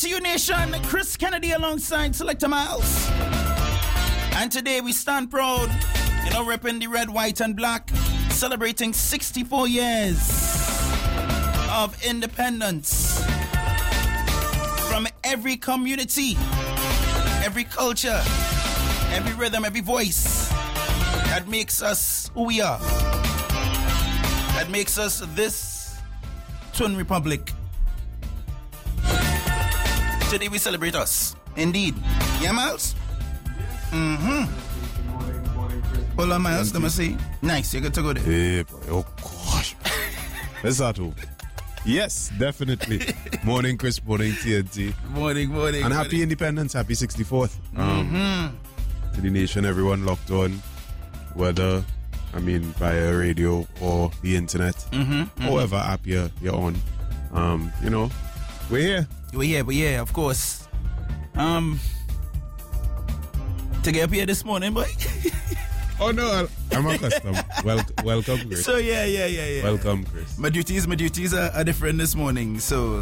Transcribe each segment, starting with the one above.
to you, nation. Chris Kennedy alongside Selector Miles. And today we stand proud, repping the red, white, and black, celebrating 64 years of independence from every community, every culture, every rhythm, every voice that makes us who we are, that makes us this Twin Republic. Today we celebrate us. Indeed. Yeah, Miles? Mm-hmm. Hold on, Miles. Let me see. Nice. You're good to go there. Hey, boy. Oh, gosh. Let's start over. Yes, definitely. Morning, Chris. Morning, TNT. Morning. And happy independence. Happy 64th. To the nation, everyone locked on. Whether, via radio or the internet. However app you're on. We're here. We're here, of course. To get up here this morning, boy. Oh no, I'm accustomed. Welcome, Chris. So yeah. Welcome, Chris. My duties are different this morning. So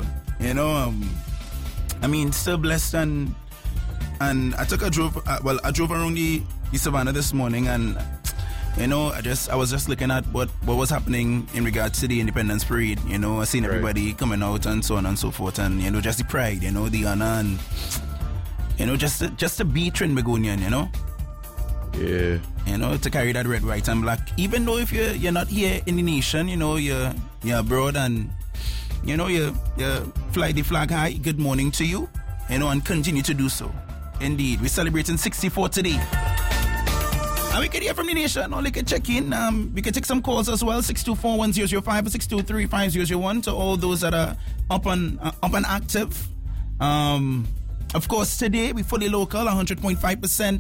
still blessed and I drove around the Savannah this morning and I was just looking at what was happening in regards to the Independence Parade. I seen everybody coming out and so on and so forth, and just the pride, the honor, and just to be Trinbagonian, Yeah. To carry that red, white, and black. Even though if you're not here in the nation, you're abroad and you fly the flag high. Good morning to you, and continue to do so. Indeed, we're celebrating 64 today. And we can hear from the nation, or they can check in. We can take some calls as well, 624-1005 or 623-5001 to all those that are up and active. Of course, today we fully local, 100.5%.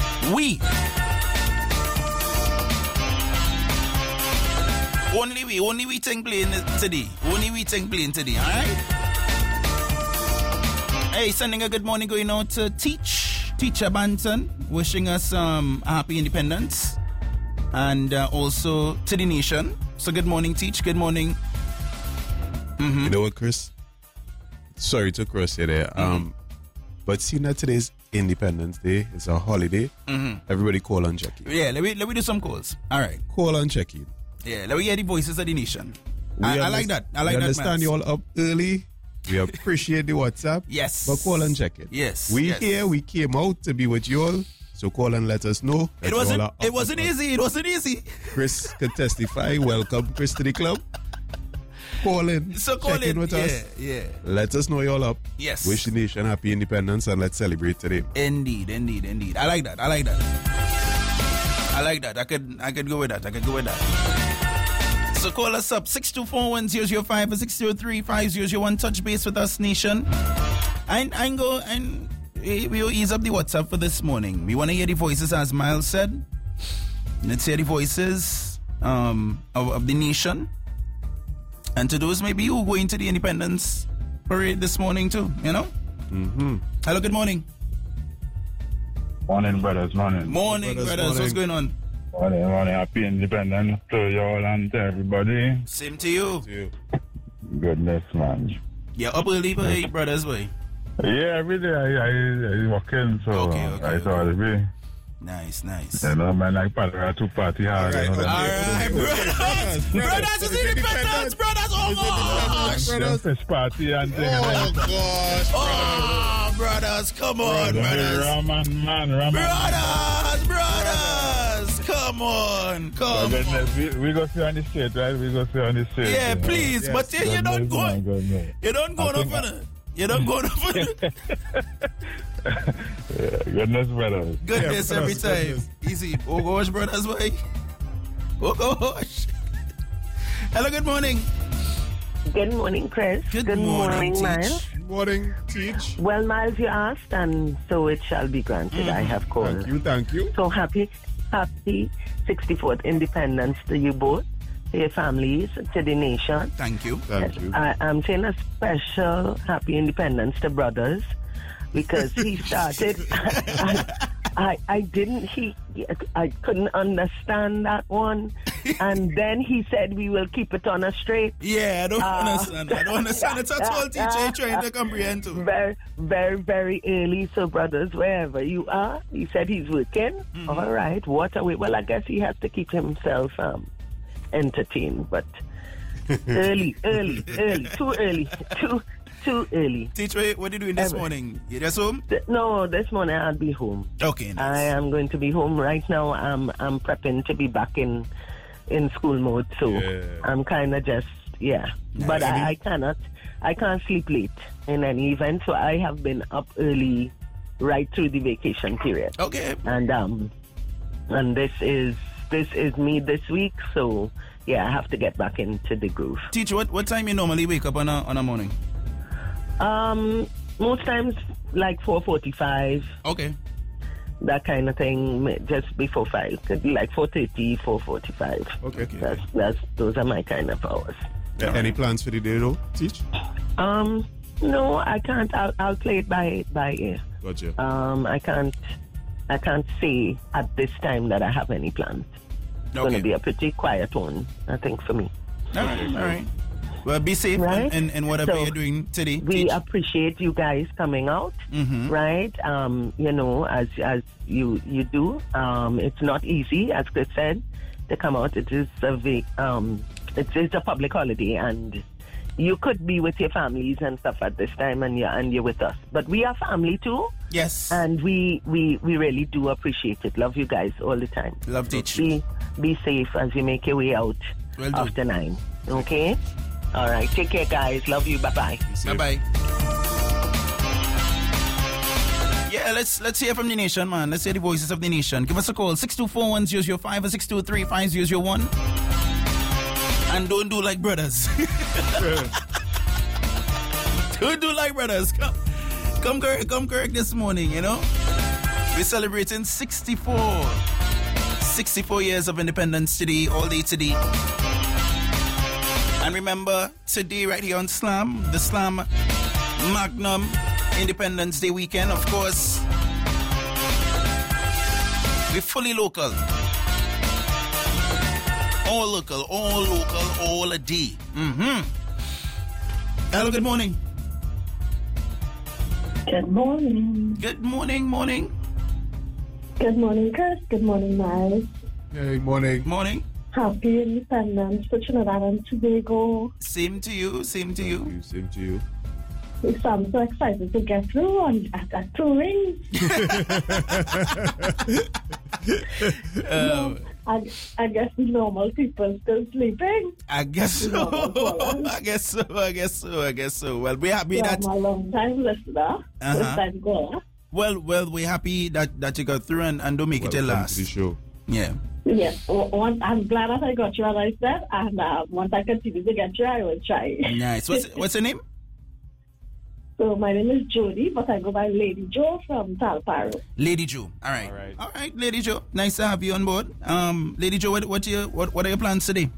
Only we think playing today. Alright? Hey, sending a good morning going out to Teacher Banton, wishing us a happy independence, and also to the nation. So good morning, Teach. Good morning. You know what, Chris? Sorry to cross you there. But seeing that today's Independence Day, it's a holiday. Everybody call on check-in. Yeah, let me do some calls. All right. Call on check-in. Yeah, let me hear the voices of the nation. I like that. I like that. We understand you all up early. We appreciate the WhatsApp. Yes. But call and check it. Yes. Here, we came out to be with you all. So call and let us know. It wasn't easy. Chris can testify. Welcome, Chris, to the club. Call in. Check in with us. Yeah. Let us know you're all up. Yes. Wish the nation happy independence and let's celebrate today. Indeed. I like that. I could go with that. So call us up, 624-1005 or 603-5001. Touch base with us, nation. We'll ease up the WhatsApp for this morning. We want to hear the voices, as Miles said. Let's hear the voices of the nation. And to those maybe who go into the Independence Parade this morning too, Hello, good morning. Morning, brothers. Morning, brothers. What's going on? Morning. Happy Independence to you all and to everybody. Same to you. Goodness, man. Yeah, up early, brothers, boy. Yeah, every day I walk in, so okay. I thought it'd be. Nice. Man, I party hard. All right, brothers, it's Independence, brothers, brothers. Fish party and things. Oh, gosh, brothers, come on, brothers. Raman. Brothers, come on. We go see on the street, right? Yeah, please, yeah. But you don't go. You don't go no further. Goodness, brothers. Goodness, every time. Easy. Oh gosh, brothers, boy. Oh gosh. Hello, good morning. Good morning, Chris. Good morning, Miles. Good morning, Teach. Well, Miles, you asked, and so it shall be granted. I have called. Thank you. So happy 64th Independence to you both, to your families, to the nation. Thank you. I'm saying a special happy independence to brothers, because he started. I couldn't understand that one. And then he said we will keep it on a straight. Yeah, I don't understand. I don't understand it at all, teacher. Trying to comprehend too. Very, very, very early. So, brothers, wherever you are, he said he's working. Mm-hmm. All right, what away? Well, I guess he has to keep himself entertained, but early, too early. Teacher, what are you doing this morning? You just home? No, this morning I'll be home. Okay, nice. I am going to be home right now. I'm prepping to be back in school mode, so I'm kind of just Nice. But I can't sleep late in any event, so I have been up early right through the vacation period. Okay. And this is me this week, so yeah, I have to get back into the groove. Teacher, what time you normally wake up on a morning? Most times like 4:45. Okay. That kind of thing, just before 5. Could be like 4:30, 4:45. Okay. Those are my kind of hours. Any plans for the day though, Teach? No, I can't. I'll play it by ear. Gotcha. I can't say at this time that I have any plans. It's going to be a pretty quiet one, I think, for me. All right. Well, be safe in whatever you're doing today. We appreciate you guys coming out, right? As you do. It's not easy, as Chris said, to come out. It is a public holiday, and you could be with your families and stuff at this time, and you're with us. But we are family too. Yes. And we really do appreciate it. Love you guys all the time. Love Teach. Be safe as you make your way out after 9. Okay? All right. Take care, guys. Love you. Bye-bye. Bye-bye. Yeah, let's hear from the nation, man. Let's hear the voices of the nation. Give us a call, 624-1005 or 623-5001. And don't do like brothers. Don't do like brothers. Come correct this morning, you know. We're celebrating 64 years of independence today, all day today. And remember, today right here on Slam, the Slam Magnum Independence Day weekend, of course, we're fully local. All local, all a day. Hello, good morning. Good morning. Good morning. Good morning, Chris. Good morning, Miles. Hey, morning. Morning. Happy Independence for Trinidad and Tobago. Same to you. Same to you. So I'm so excited to get through at 2 rings. I guess the normal people still sleeping. I guess so. Well, we're happy that I'm a long time listener. First time caller. Well, we're happy that you got through and don't make it your last. To the show. Yeah. Yes, I'm glad that I got you, as I said, and once I continue to get you, I will try. Nice. What's your name? So my name is Jody, but I go by Lady Joe from Talparo. Lady Joe. All right, Lady Joe. Nice to have you on board. Lady Joe, what are your plans today?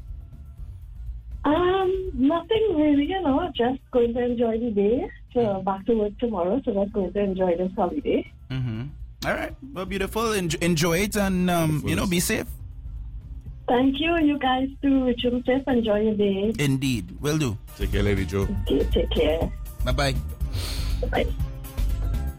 Nothing really, just going to enjoy the day. So back to work tomorrow, so just going to enjoy this holiday. All right. Well, beautiful. Enjoy it and, be safe. Thank you. You guys too. Reach home safe. Enjoy your day. Indeed. Will do. Take care, Lady Joe. Okay, take care. Bye-bye. Bye.